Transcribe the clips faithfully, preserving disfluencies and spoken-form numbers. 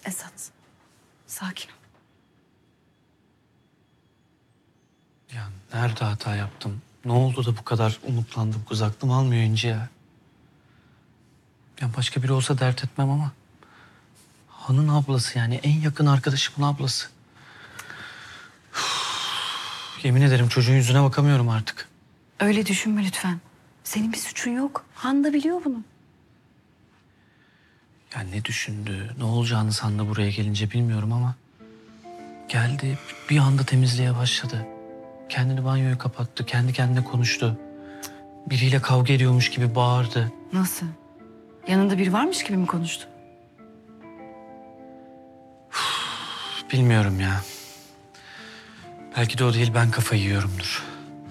Esat, sakin ol. Ya nerede hata yaptım? Ne oldu da bu kadar umutlandım? Kız aklım almıyor İnci ya. Ya başka biri olsa dert etmem ama... Han'ın ablası yani en yakın arkadaşımın ablası. Üf, yemin ederim çocuğun yüzüne bakamıyorum artık. Öyle düşünme lütfen. Senin bir suçun yok. Han da biliyor bunu. Ya ne düşündü, ne olacağını sandı buraya gelince bilmiyorum ama... Geldi, bir anda temizliğe başladı. Kendini banyoya kapattı, kendi kendine konuştu. Biriyle kavga ediyormuş gibi bağırdı. Nasıl? Yanında biri varmış gibi mi konuştu? Bilmiyorum ya. Belki de o değil, ben kafayı yiyorumdur.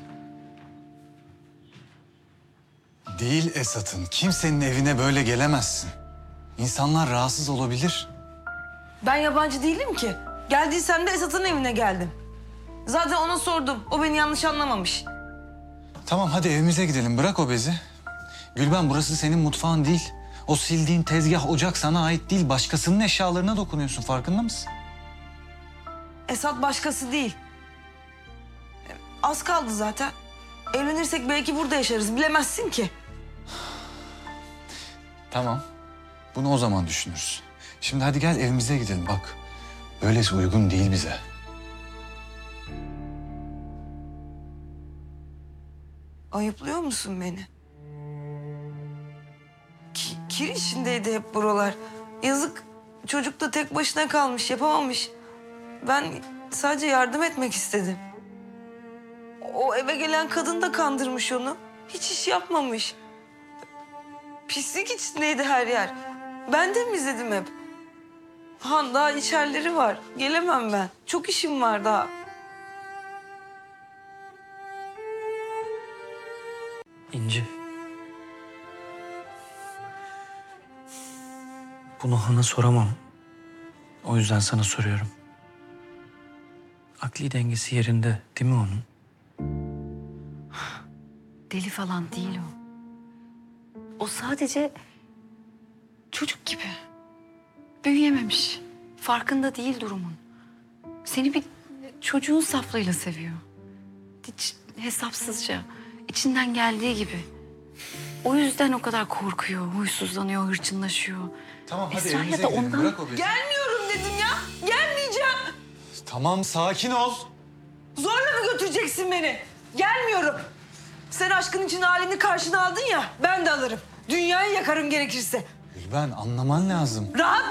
Değil Esat'ın. Kimsenin evine böyle gelemezsin. İnsanlar rahatsız olabilir. Ben yabancı değilim ki. Geldiysem de Esat'ın evine geldim. Zaten ona sordum. O beni yanlış anlamamış. Tamam hadi evimize gidelim. Bırak o bezi. Gülben burası senin mutfağın değil. O sildiğin tezgah, ocak sana ait değil. Başkasının eşyalarına dokunuyorsun. Farkında mısın? Esat başkası değil. Az kaldı zaten. Evlenirsek belki burada yaşarız. Bilemezsin ki. Tamam. Bunu o zaman düşünürüz. Şimdi hadi gel evimize gidelim. Bak böylesi uygun değil bize. Ayıplıyor musun beni? Ki, kir içindeydi hep buralar. Yazık, çocuk da tek başına kalmış, yapamamış. Ben sadece yardım etmek istedim. O eve gelen kadın da kandırmış onu. Hiç iş yapmamış. Pislik içindeydi her yer. Ben de mi izledim hep? Han daha içerileri var. Gelemem ben. Çok işim var daha. İnci. Bunu Han'a soramam. O yüzden sana soruyorum. Akli dengesi yerinde değil mi onun? Deli falan değil o. O sadece çocuk gibi. Büyüyememiş. Farkında değil durumun. Seni bir çocuğun saflığıyla seviyor. Hiç hesapsızca, içinden geldiği gibi. O yüzden o kadar korkuyor, huysuzlanıyor, hırçınlaşıyor. Tamam hadi Esra'ya evimize da gidelim. ondan- Bırak o bezi. Gelmiyorum dedim ya. Gelmeyeceğim. Tamam sakin ol. Zorla mı götüreceksin beni? Gelmiyorum. Sen aşkın için halini karşına aldın ya, ben de alırım. Dünyayı yakarım gerekirse. Gülben anlaman lazım. Rahat